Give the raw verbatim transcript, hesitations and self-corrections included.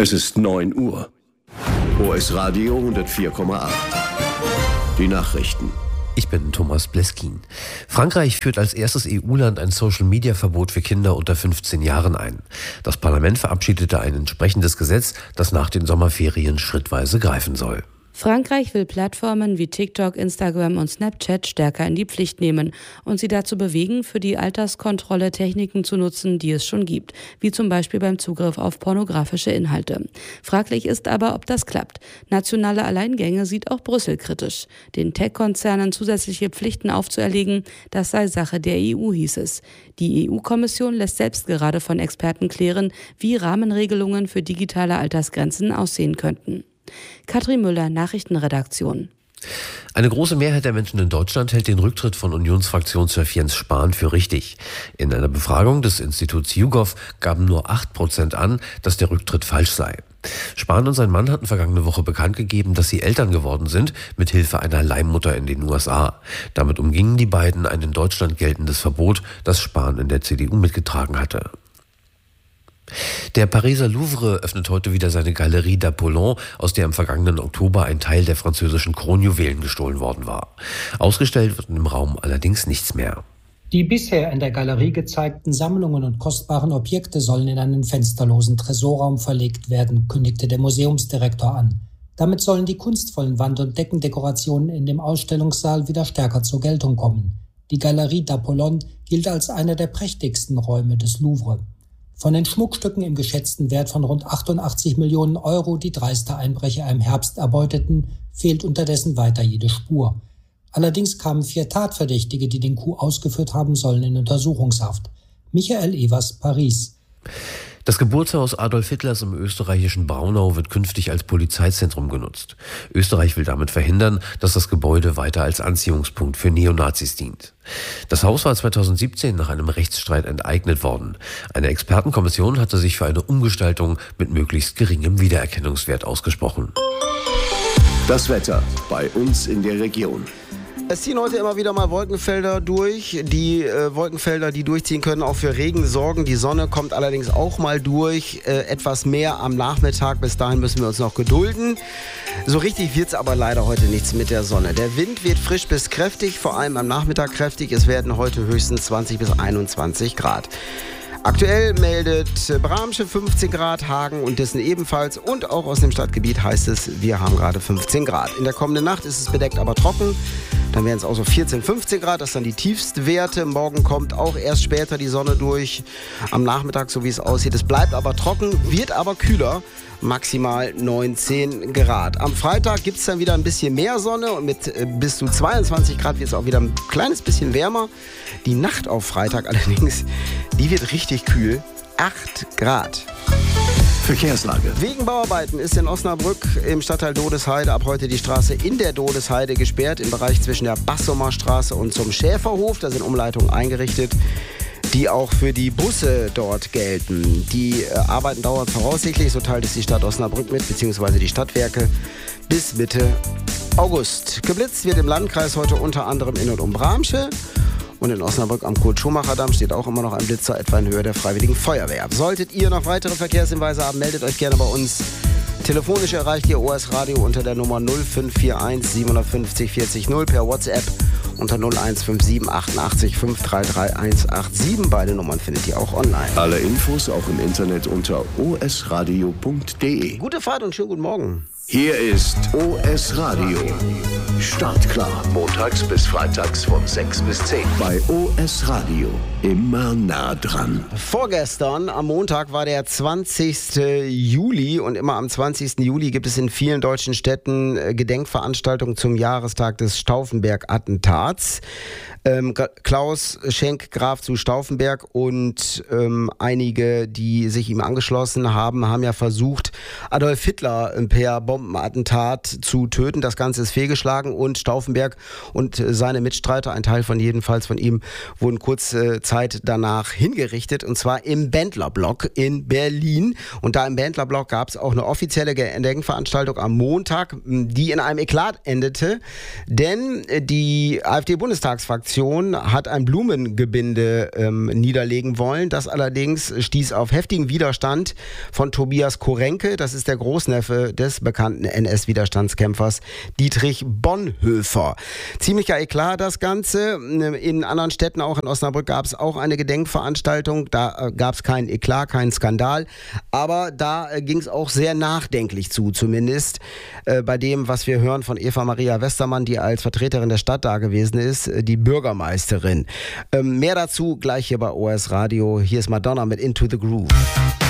Es ist neun Uhr. O S Radio hundertvier Komma acht. Die Nachrichten. Ich bin Thomas Bleskin. Frankreich führt als erstes E U-Land ein Social-Media-Verbot für Kinder unter fünfzehn Jahren ein. Das Parlament verabschiedete ein entsprechendes Gesetz, das nach den Sommerferien schrittweise greifen soll. Frankreich will Plattformen wie TikTok, Instagram und Snapchat stärker in die Pflicht nehmen und sie dazu bewegen, für die Alterskontrolle Techniken zu nutzen, die es schon gibt, wie zum Beispiel beim Zugriff auf pornografische Inhalte. Fraglich ist aber, ob das klappt. Nationale Alleingänge sieht auch Brüssel kritisch. Den Tech-Konzernen zusätzliche Pflichten aufzuerlegen, das sei Sache der E U, hieß es. Die E U-Kommission lässt selbst gerade von Experten klären, wie Rahmenregelungen für digitale Altersgrenzen aussehen könnten. Katrin Müller, Nachrichtenredaktion. Eine große Mehrheit der Menschen in Deutschland hält den Rücktritt von Unionsfraktionschef Jens Spahn für richtig. In einer Befragung des Instituts YouGov gaben nur acht Prozent an, dass der Rücktritt falsch sei. Spahn und sein Mann hatten vergangene Woche bekannt gegeben, dass sie Eltern geworden sind, mit Hilfe einer Leihmutter in den U S A. Damit umgingen die beiden ein in Deutschland geltendes Verbot, das Spahn in der C D U mitgetragen hatte. Der Pariser Louvre öffnet heute wieder seine Galerie d'Apollon, aus der im vergangenen Oktober ein Teil der französischen Kronjuwelen gestohlen worden war. Ausgestellt wird im Raum allerdings nichts mehr. Die bisher in der Galerie gezeigten Sammlungen und kostbaren Objekte sollen in einen fensterlosen Tresorraum verlegt werden, kündigte der Museumsdirektor an. Damit sollen die kunstvollen Wand- und Deckendekorationen in dem Ausstellungssaal wieder stärker zur Geltung kommen. Die Galerie d'Apollon gilt als einer der prächtigsten Räume des Louvre. Von den Schmuckstücken im geschätzten Wert von rund achtundachtzig Millionen Euro, die dreiste Einbrecher im Herbst erbeuteten, fehlt unterdessen weiter jede Spur. Allerdings kamen vier Tatverdächtige, die den Coup ausgeführt haben sollen, in Untersuchungshaft. Michael Evers, Paris. Das Geburtshaus Adolf Hitlers im österreichischen Braunau wird künftig als Polizeizentrum genutzt. Österreich will damit verhindern, dass das Gebäude weiter als Anziehungspunkt für Neonazis dient. Das Haus war zweitausendsiebzehn nach einem Rechtsstreit enteignet worden. Eine Expertenkommission hatte sich für eine Umgestaltung mit möglichst geringem Wiedererkennungswert ausgesprochen. Das Wetter bei uns in der Region. Es ziehen heute immer wieder mal Wolkenfelder durch. Die äh, Wolkenfelder, die durchziehen können, auch für Regen sorgen. Die Sonne kommt allerdings auch mal durch. Äh, etwas mehr am Nachmittag. Bis dahin müssen wir uns noch gedulden. So richtig wird es aber leider heute nichts mit der Sonne. Der Wind wird frisch bis kräftig, vor allem am Nachmittag kräftig. Es werden heute höchstens zwanzig bis einundzwanzig Grad. Aktuell meldet Bramsche fünfzehn Grad, Hagen und Dissen ebenfalls. Und auch aus dem Stadtgebiet heißt es, wir haben gerade fünfzehn Grad. In der kommenden Nacht ist es bedeckt, aber trocken. Dann wären es auch so vierzehn, fünfzehn Grad, das sind dann die Tiefstwerte. Morgen kommt auch erst später die Sonne durch. Am Nachmittag, so wie es aussieht. Es bleibt aber trocken, wird aber kühler. Maximal neunzehn Grad. Am Freitag gibt es dann wieder ein bisschen mehr Sonne und mit äh, bis zu zweiundzwanzig Grad wird es auch wieder ein kleines bisschen wärmer. Die Nacht auf Freitag allerdings, die wird richtig kühl. acht Grad. Verkehrslage. Wegen Bauarbeiten ist in Osnabrück im Stadtteil Dodesheide ab heute die Straße in der Dodesheide gesperrt, im Bereich zwischen der Bassumer Straße und zum Schäferhof. Da sind Umleitungen eingerichtet, die auch für die Busse dort gelten. Die äh, Arbeiten dauern voraussichtlich, so teilt es die Stadt Osnabrück mit, beziehungsweise die Stadtwerke, bis Mitte August. Geblitzt wird im Landkreis heute unter anderem in und um Bramsche. Und in Osnabrück am Kurt-Schumacher-Damm steht auch immer noch ein Blitzer, etwa in Höhe der Freiwilligen Feuerwehr. Solltet ihr noch weitere Verkehrshinweise haben, meldet euch gerne bei uns. Telefonisch erreicht ihr O S Radio unter der Nummer null fünf vier eins sieben fünf null vier null, per WhatsApp unter null eins fünf sieben achtundachtzig fünf drei drei eins acht sieben. Beide Nummern findet ihr auch online. Alle Infos auch im Internet unter o s radio punkt d e. Gute Fahrt und schönen guten Morgen. Hier ist O S Radio. Startklar. Montags bis freitags von sechs bis zehn. Bei O S Radio. Immer nah dran. Vorgestern, am Montag, war der zwanzigsten Juli. Und immer am zwanzigsten Juli gibt es in vielen deutschen Städten Gedenkveranstaltungen zum Jahrestag des Stauffenberg-Attentats. Ähm, Klaus Schenk, Graf zu Stauffenberg und ähm, einige, die sich ihm angeschlossen haben, haben ja versucht, Adolf Hitler per Bombe Bombenattentat zu töten. Das Ganze ist fehlgeschlagen und Stauffenberg und seine Mitstreiter, ein Teil von jedenfalls von ihm, wurden kurze Zeit danach hingerichtet, und zwar im Bendlerblock in Berlin. Und da im Bendlerblock gab es auch eine offizielle Gedenkveranstaltung am Montag, die in einem Eklat endete, denn die AfD-Bundestagsfraktion hat ein Blumengebinde ähm, niederlegen wollen. Das allerdings stieß auf heftigen Widerstand von Tobias Korenke, das ist der Großneffe des bekannten N S-Widerstandskämpfers Dietrich Bonhoeffer. Ziemlicher Eklat das Ganze. In anderen Städten, auch in Osnabrück, gab es auch eine Gedenkveranstaltung. Da äh, gab es keinen Eklat, keinen Skandal. Aber da äh, ging es auch sehr nachdenklich zu, zumindest äh, bei dem, was wir hören von Eva Maria Westermann, die als Vertreterin der Stadt da gewesen ist, äh, die Bürgermeisterin. Ähm, mehr dazu gleich hier bei O S Radio. Hier ist Madonna mit Into the Groove.